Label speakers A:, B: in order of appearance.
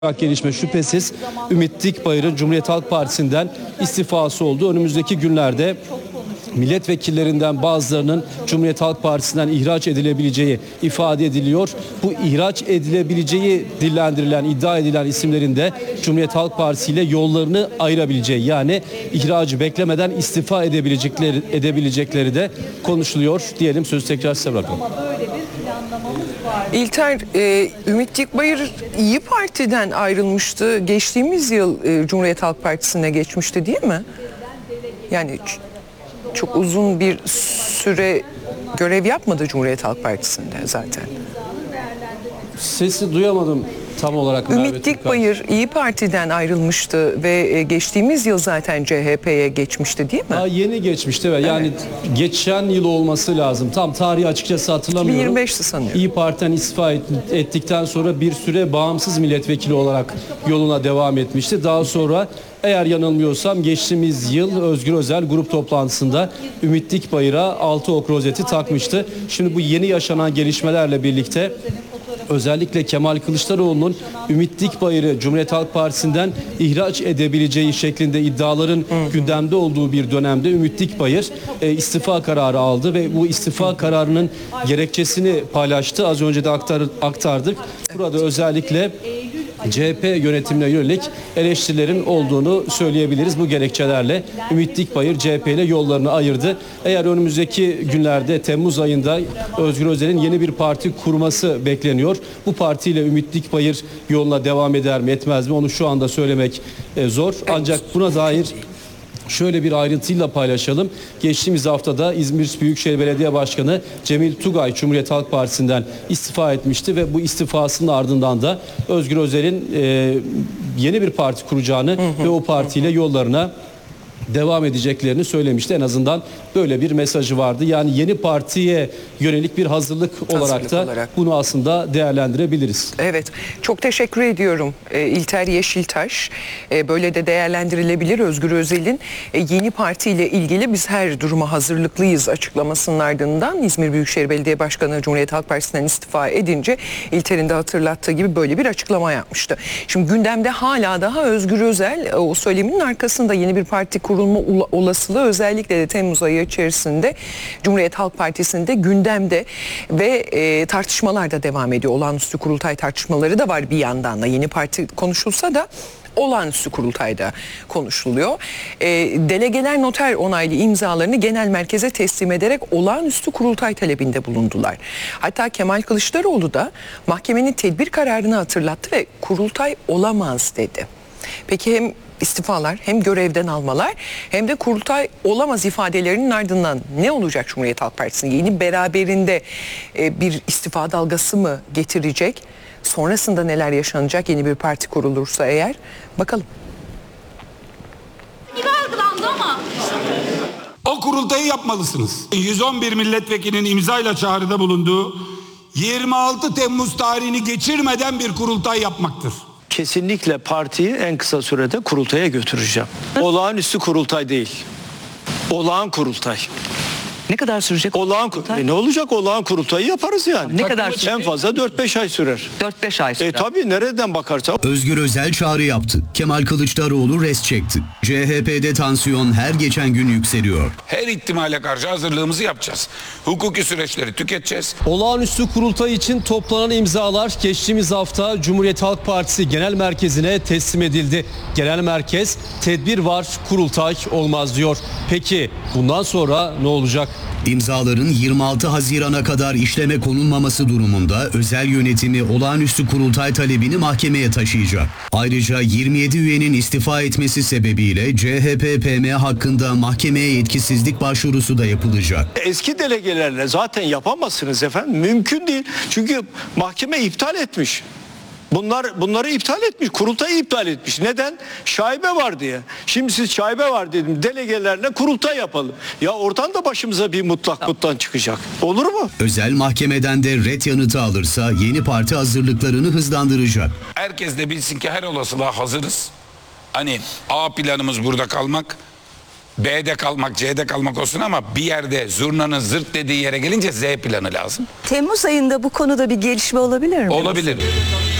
A: Gelişme şüphesiz Ümit Dikbayır'ın Cumhuriyet Halk Partisi'nden istifası oldu. Önümüzdeki günlerde milletvekillerinden bazılarının Cumhuriyet Halk Partisi'nden ihraç edilebileceği ifade ediliyor. Bu ihraç edilebileceği dillendirilen, iddia edilen isimlerin de Cumhuriyet Halk Partisi ile yollarını ayırabileceği, yani ihracı beklemeden istifa edebilecekleri de konuşuluyor. Diyelim, sözü tekrar size bırakalım.
B: İlter, Ümit Dikbayır İYİ Parti'den ayrılmıştı. Geçtiğimiz yıl Cumhuriyet Halk Partisi'ne geçmişti, değil mi? Yani çok uzun bir süre görev yapmadı Cumhuriyet Halk Partisi'nde zaten.
A: Sesi duyamadım tam olarak.
B: Ümit Dikbayır İYİ Parti'den ayrılmıştı ve geçtiğimiz yıl zaten CHP'ye geçmişti, değil mi?
A: Daha yeni geçmişti ve yani geçen yıl olması lazım. Tam tarihi açıkçası hatırlamıyorum.
B: 2025'ti sanıyorum.
A: İYİ Parti'den istifa ettikten sonra bir süre bağımsız milletvekili olarak yoluna devam etmişti. Daha sonra, eğer yanılmıyorsam, geçtiğimiz yıl Özgür Özel grup toplantısında Ümit Dikbayır'a 6 ok rozeti takmıştı. Şimdi bu yeni yaşanan gelişmelerle birlikte özellikle Kemal Kılıçdaroğlu'nun Ümit Dikbayır'ı Cumhuriyet Halk Partisi'nden ihraç edebileceği şeklinde iddiaların gündemde olduğu bir dönemde Ümit Dikbayır istifa kararı aldı ve bu istifa kararının gerekçesini paylaştı. Az önce de aktardık. Burada özellikle CHP yönetimine yönelik eleştirilerin olduğunu söyleyebiliriz. Bu gerekçelerle Ümit Dikbayır CHP ile yollarını ayırdı. Eğer önümüzdeki günlerde Temmuz ayında Özgür Özel'in yeni bir parti kurması bekleniyor. Bu partiyle Ümit Dikbayır yoluna devam eder mi etmez mi onu şu anda söylemek zor. Ancak buna dair şöyle bir ayrıntıyla paylaşalım. Geçtiğimiz haftada İzmir Büyükşehir Belediye Başkanı Cemil Tugay Cumhuriyet Halk Partisi'nden istifa etmişti ve bu istifasının ardından da Özgür Özel'in yeni bir parti kuracağını ve o partiyle yollarına devam edeceklerini söylemişti. En azından böyle bir mesajı vardı. Yani yeni partiye yönelik bir hazırlık olarak bunu aslında değerlendirebiliriz.
B: Evet, çok teşekkür ediyorum İlter Yeşiltaş. Böyle de değerlendirilebilir Özgür Özel'in yeni partiyle ilgili biz her duruma hazırlıklıyız açıklamasının ardından İzmir Büyükşehir Belediye Başkanı Cumhuriyet Halk Partisi'nden istifa edince İlter'in de hatırlattığı gibi böyle bir açıklama yapmıştı. Şimdi gündemde hala daha Özgür Özel o söyleminin arkasında yeni bir parti kurulma olasılığı özellikle de Temmuz ayı içerisinde Cumhuriyet Halk Partisi'nde gündemde ve tartışmalar da devam ediyor. Olağanüstü kurultay tartışmaları da var bir yandan da. Yeni parti konuşulsa da olağanüstü kurultayda konuşuluyor. Delegeler noter onaylı imzalarını genel merkeze teslim ederek olağanüstü kurultay talebinde bulundular. Hatta Kemal Kılıçdaroğlu da mahkemenin tedbir kararını hatırlattı ve kurultay olamaz dedi. Peki hem istifalar hem görevden almalar hem de kurultay olamaz ifadelerinin ardından ne olacak Cumhuriyet Halk Partisi'nin? Yeni beraberinde bir istifa dalgası mı getirecek? Sonrasında neler yaşanacak yeni bir parti kurulursa eğer? Bakalım.
C: Gibi algılandı ama.
D: O kurultayı yapmalısınız. 111 milletvekilinin imzayla çağrıda bulunduğu 26 Temmuz tarihini geçirmeden bir kurultay yapmaktır.
E: Kesinlikle partiyi en kısa sürede kurultaya götüreceğim. Olağanüstü kurultay değil. Olağan kurultay.
F: Ne kadar sürecek?
E: Olağan kurultay. Ne olacak? Olağan kurultayı yaparız yani.
F: Ne kadar sürecek?
E: En fazla 4-5 ay sürer.
F: 4-5 ay sürer.
E: Tabii nereden bakarsa.
G: Özgür Özel çağrı yaptı. Kemal Kılıçdaroğlu res çekti. CHP'de tansiyon her geçen gün yükseliyor.
D: Her ihtimale karşı hazırlığımızı yapacağız. Hukuki süreçleri tüketeceğiz.
A: Olağanüstü kurultay için toplanan imzalar geçtiğimiz hafta Cumhuriyet Halk Partisi Genel Merkezi'ne teslim edildi. Genel Merkez tedbir var, kurultay olmaz diyor. Peki bundan sonra ne olacak?
G: İmzaların 26 Haziran'a kadar işleme konulmaması durumunda özel yönetimi olağanüstü kurultay talebini mahkemeye taşıyacak. Ayrıca 27 üyenin istifa etmesi sebebiyle CHP-PM hakkında mahkemeye yetkisizlik başvurusu da yapılacak.
E: Eski delegelerle zaten yapamazsınız efendim. Mümkün değil. Çünkü mahkeme iptal etmiş. Bunları iptal etmiş. Kurultayı iptal etmiş. Neden? Şaibe var diye. Şimdi siz şaibe var dedim. Delegelerle kurultay yapalım. Ya oradan da başımıza bir mutlak çıkacak. Olur mu?
G: Özel mahkemeden de ret yanıtı alırsa yeni parti hazırlıklarını hızlandıracak.
D: Herkes de bilsin ki her olasılığa hazırız. Hani A planımız burada kalmak, B'de kalmak, C'de kalmak olsun ama bir yerde zurnanın zırt dediği yere gelince Z planı lazım.
H: Temmuz ayında bu konuda bir gelişme olabilir mi?
D: Olabilir.